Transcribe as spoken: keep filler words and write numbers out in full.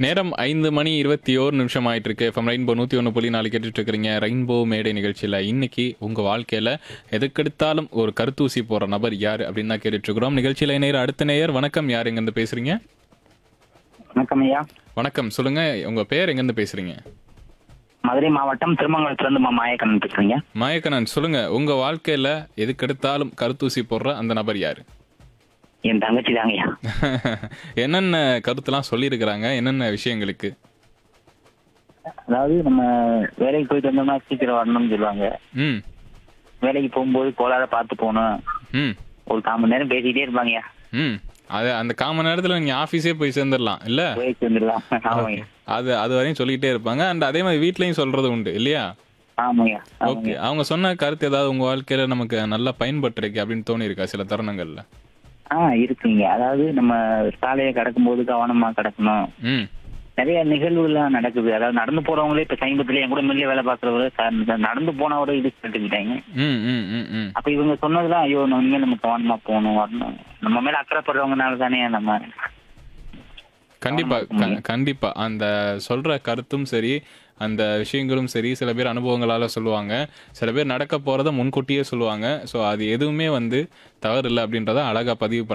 நேரம் ஐந்து மணி இருபத்தி ஒரு நிமிஷம் ஆயிட்டு இருக்கு. எஃப்எம் ரெயின்போ நூற்றி ஒன்று புள்ளி நாலு கேட்டுட்டு இருக்கிறீங்க. ரெயின்போ மேடை நிகழ்ச்சியில் இன்னைக்கு உங்கள் வாழ்க்கையில் எதுக்கெடுத்தாலும் ஒரு கருத்தூசி போடுற நபர் யார் அப்படின்னு தான் கேட்டுட்டு இருக்கிறோம். நிகழ்ச்சியில் நேர் அடுத்த நேயர். வணக்கம், யார் எங்கேருந்து பேசுறீங்க? வணக்கம் ஐயா. வணக்கம், சொல்லுங்க. உங்க பேர் எங்கேருந்து பேசுறீங்க? மதுரை மாவட்டம் திருமங்கலத்திலிருந்து மா மாயக்கண்ணன் பேசுறீங்க. மாயக்கண்ணன், சொல்லுங்க. உங்க வாழ்க்கையில எதுக்கெடுத்தாலும் கருத்தூசி போடுற அந்த நபர் யாரு? என் தங்கச்சி தாங்க ஐயா. என்னென்ன கருத்துலாம் சொல்லியிருக்கிறாங்க? என்னென்ன விஷயங்களுக்கு? அதாவது நம்ம வேலைக்கு போயிட்டு வந்தோம்னா சீக்கிரம் வரணும்னு சொல்லுவாங்க. ம் வேலைக்கு போகும்போது கோளார பார்த்து போகணும். ம் ஒரு கால் மணி நேரம் பேசிக்கிட்டே இருப்பாங்க ஐயா. ம் அது அந்த காமன் நேரத்தில் நீங்கள் ஆஃபீஸே போய் சேர்ந்துடலாம் இல்லை? போயிட்டு வந்துடலாம். ஆமாங்க அது அது வரையும் சொல்லிக்கிட்டே இருப்பாங்க. அண்ட் அதே மாதிரி வீட்லேயும் சொல்றது உண்டு இல்லையா? ஆமாங்க ஓகே, அவங்க சொன்ன கருத்து ஏதாவது உங்கள் வாழ்க்கையில் நமக்கு நல்லா பயன்பட்டுருக்கு அப்படின்னு தோணி இருக்கா சில தருணங்களில்? ஆ இருக்குங்க. அதாவது நம்ம சாலையை கடக்கும் போது கவனமா கடக்கணும். ம் நிறைய நிகழ்வுகள்லாம் நடக்குது. அதாவது நடந்து போறவங்களே இப்ப சமீபத்துல என் கூட மில்லிய வேலை பார்க்கறவங்க நடந்து போனவரை இது கட்டுக்கிட்டாங்க. ம் ம் ம் ம் அப்ப இவங்க சொன்னதுலாம் ஐயோ நம்ம இனிமேல் நம்ம கவனமா போகணும் வரணும். நம்ம மேல அக்கறைப்படுறவங்கனால தானே நம்ம கண்டிப்பா க- கண்டிப்பா அந்த சொல்ற கருத்தும் சரி, அந்த விஷயங்களும் சரி, சில பேர் அனுபவங்களால சொல்லுவாங்க, சில பேர் நடக்க போறத முன்கூட்டியே சொல்லுவாங்க. ஸோ அது எதுவுமே வந்து தவறு இல்லை அப்படின்றத அழகா பதிவு